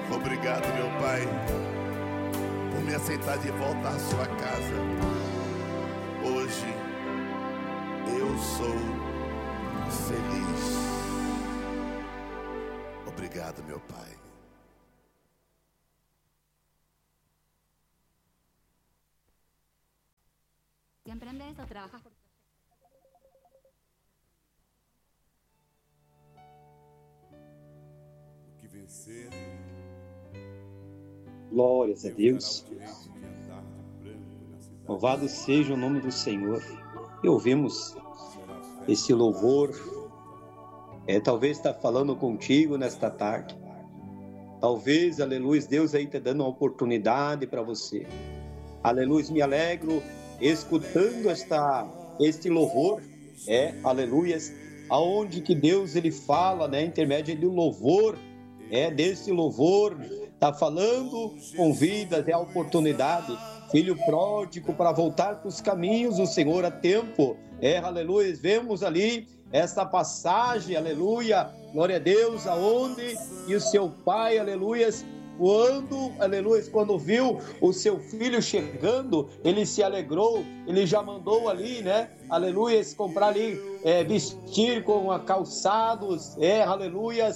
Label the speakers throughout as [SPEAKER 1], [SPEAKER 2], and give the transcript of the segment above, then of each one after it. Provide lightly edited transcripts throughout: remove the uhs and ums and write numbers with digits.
[SPEAKER 1] Obrigado, meu Pai, por me aceitar de volta à sua casa. Hoje eu sou feliz. Obrigado, meu Pai.
[SPEAKER 2] Si emprendes o trabajas por
[SPEAKER 1] Que vencer.
[SPEAKER 3] Glórias a Deus. Louvado seja o nome do Senhor. E ouvimos esse louvor. Talvez está falando contigo nesta tarde. Talvez, aleluia, Deus aí está dando uma oportunidade para você. Aleluia, me alegro escutando este louvor. Aleluia, aonde que Deus ele fala, né, intermédio do louvor. Desse louvor, está falando, convida, a oportunidade, filho pródigo, para voltar para os caminhos do Senhor a tempo. Aleluia, vemos ali essa passagem, aleluia, glória a Deus, aonde e o seu pai, aleluia, quando viu o seu filho chegando, ele se alegrou, ele já mandou ali, né, aleluia, comprar ali, vestir com calçados, aleluia,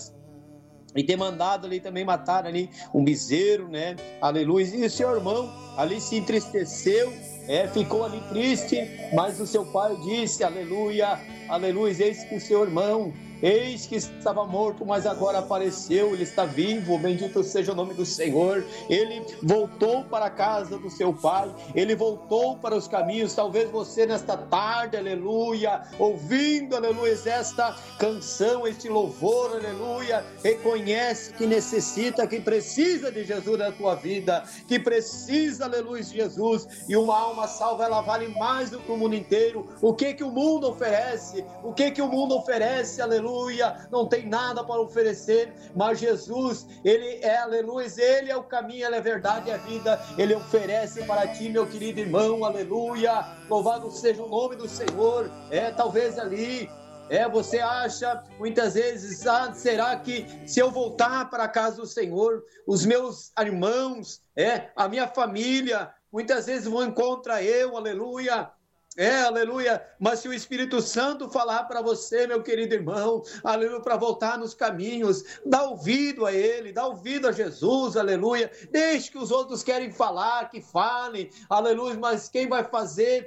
[SPEAKER 3] e ter mandado ali também matar ali um bezerro, né? Aleluia. E o seu irmão ali se entristeceu, ficou ali triste, mas o seu pai disse, aleluia, aleluia, eis que o seu irmão, eis que estava morto, mas agora apareceu, ele está vivo, bendito seja o nome do Senhor. Ele voltou para a casa do seu pai, ele voltou para os caminhos. Talvez você nesta tarde, aleluia, ouvindo, aleluia, esta canção, este louvor, aleluia, reconhece que necessita, que precisa de Jesus na tua vida, que precisa, aleluia, de Jesus, e uma alma salva, ela vale mais do que o mundo inteiro. O que o mundo oferece? O que o mundo oferece, aleluia? Não tem nada para oferecer, mas Jesus, ele é, aleluia, ele é o caminho, ele é a verdade e a vida. Ele oferece para ti, meu querido irmão, aleluia, louvado seja o nome do Senhor. Talvez ali você acha muitas vezes, será que se eu voltar para a casa do Senhor, os meus irmãos, a minha família, muitas vezes vão encontrar eu, aleluia, aleluia, mas se o Espírito Santo falar para você, meu querido irmão, aleluia, para voltar nos caminhos, dá ouvido a ele, dá ouvido a Jesus, aleluia, deixe que os outros querem falar, que falem, aleluia, mas quem vai fazer,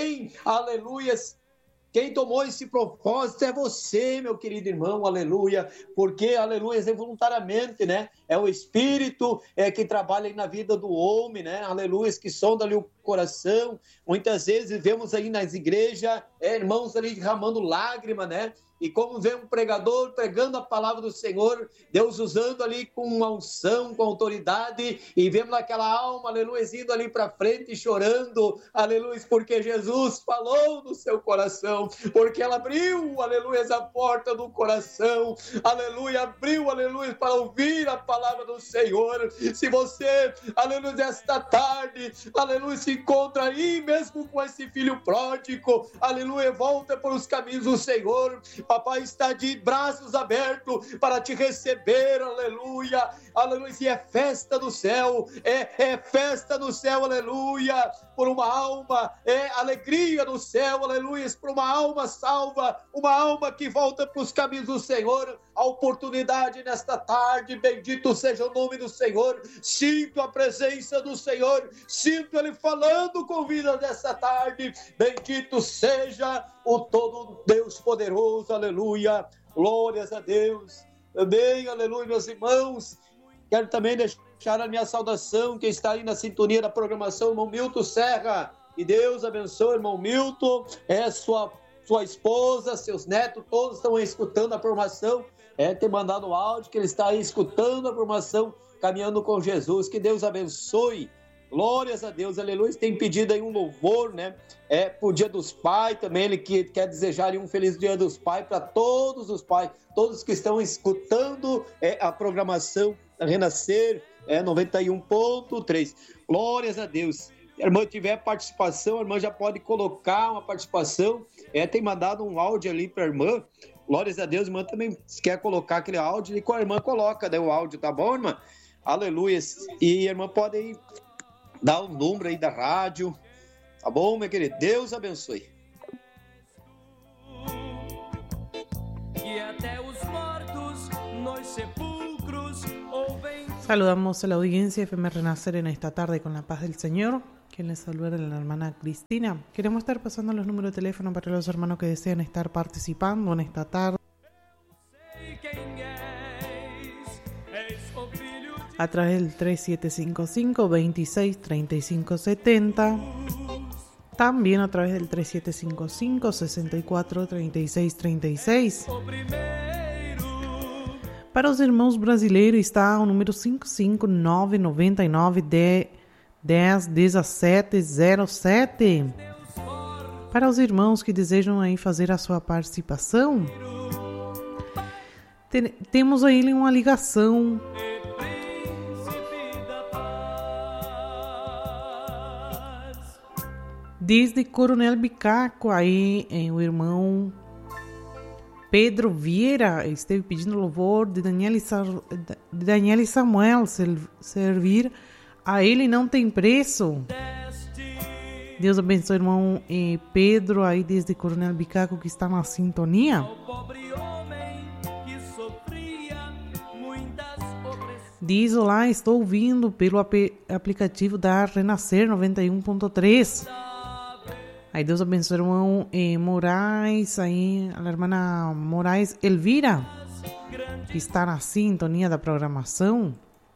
[SPEAKER 3] aleluia, quem tomou esse propósito é você, meu querido irmão, aleluia, porque, aleluia, é voluntariamente, né, é o Espírito que trabalha aí na vida do homem, né, aleluia, que sonda ali o coração. Muitas vezes vemos aí nas igrejas, irmãos ali derramando lágrima, né, e como vê um pregador pregando a palavra do Senhor, Deus usando ali com uma unção, com autoridade, e vemos aquela alma, aleluia, indo ali para frente, chorando, aleluia, porque Jesus falou no seu coração, porque ela abriu, aleluia, a porta do coração, aleluia, abriu, aleluia, para ouvir a palavra do Senhor. Se você, aleluia, esta tarde, aleluia, se encontra aí mesmo com esse filho pródigo, aleluia, volta para os caminhos do Senhor. Papai está de braços abertos para te receber, aleluia, aleluia, e é festa do céu, é festa do céu, aleluia, por uma alma, alegria do céu, aleluia, por uma alma salva, uma alma que volta para os caminhos do Senhor. A oportunidade nesta tarde, bendito seja o nome do Senhor, sinto a presença do Senhor, sinto Ele falando com vida nesta tarde, bendito seja o todo Deus poderoso, aleluia, glórias a Deus. Amém, aleluia, meus irmãos. Quero também deixar a minha saudação, quem está aí na sintonia da programação, irmão Milton Serra, e Deus abençoe, irmão Milton, sua esposa, seus netos, todos estão aí escutando a programação, ter mandado o áudio, que ele está aí escutando a programação, caminhando com Jesus, que Deus abençoe, glórias a Deus, aleluia. Tem pedido aí um louvor, né, pro Dia dos Pais também, ele quer desejar aí um feliz Dia dos Pais para todos os pais, todos que estão escutando a programação da Renascer, 91.3, glórias a Deus. Se a irmã tiver participação, a irmã já pode colocar uma participação, tem mandado um áudio ali para a irmã, glórias a Deus. A irmã também, se quer colocar aquele áudio, e com a irmã coloca, né, o áudio, tá bom, irmã? Aleluia. E irmã, podem dar o número aí da rádio. Tá bom, minha querida? Deus abençoe.
[SPEAKER 4] Saludamos a la audiencia FM Renacer en esta tarde con la paz del Señor. Quien les saluda la hermana Cristina. Queremos estar pasando los números de teléfono para los hermanos que desean estar participando en esta tarde. A través del 3755-263570. También a través del 3755-643636. Para os irmãos brasileiros está o número 55999101707. Para os irmãos que desejam aí fazer a sua participação, temos aí uma ligação. Desde Coronel Bicaco, aí o irmão Pedro Vieira esteve pedindo louvor de Daniel e Samuel servir a ele não tem preço. Deus abençoe, irmão Pedro, aí desde Coronel Bicaco, que está na sintonia. Diz: olá, estou ouvindo pelo aplicativo da Renascer 91.3. Aí Deus abençoe, irmão Moraes, aí a irmã Moraes Elvira, que está na sintonia da programação.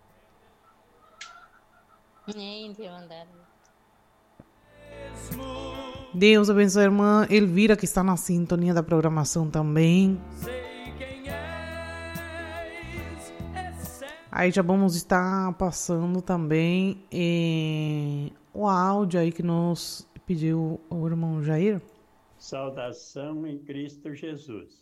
[SPEAKER 4] Deus abençoe a irmã Elvira, que está na sintonia da programação também. Aí já vamos estar passando também o áudio aí que nos pediu o irmão Jair.
[SPEAKER 5] Saudação em Cristo Jesus.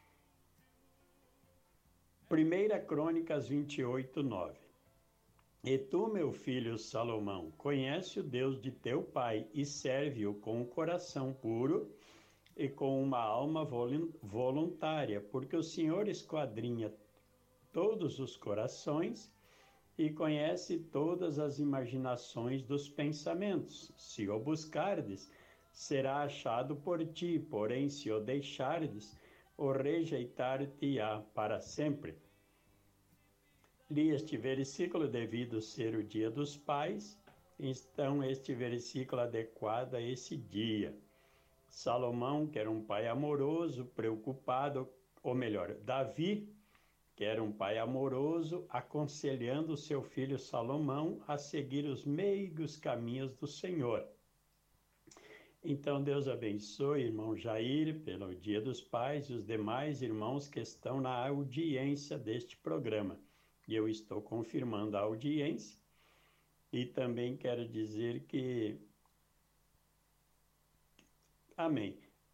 [SPEAKER 5] 1 Crônicas 28:9. E tu, meu filho Salomão, conhece o Deus de teu pai e serve-o com um coração puro e com uma alma voluntária, porque o Senhor esquadrinha todos os corações e conhece todas as imaginações dos pensamentos. Se o buscardes, será achado por ti, porém, se o deixardes, o rejeitar-te-á para sempre. Li este versículo devido ser o dia dos pais, então este versículo adequado a esse dia. Salomão, que era um pai amoroso, preocupado, ou melhor, Davi, que era um pai amoroso, aconselhando seu filho Salomão a seguir os meigos caminhos do Senhor. Então, Deus abençoe, irmão Jair, pelo Dia dos Pais e os demais irmãos que estão na audiência deste programa. E eu estou confirmando a audiência e também quero dizer que... Amém.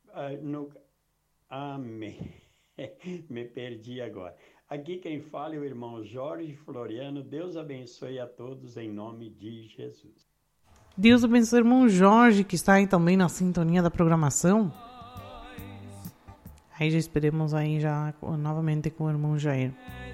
[SPEAKER 5] Amém. Me perdi agora. Aqui quem fala é o irmão Jorge Floriano. Deus abençoe a todos em nome de Jesus.
[SPEAKER 4] Deus abençoe o irmão Jorge, que está aí também na sintonia da programação. Aí já esperemos aí já novamente com o irmão Jair.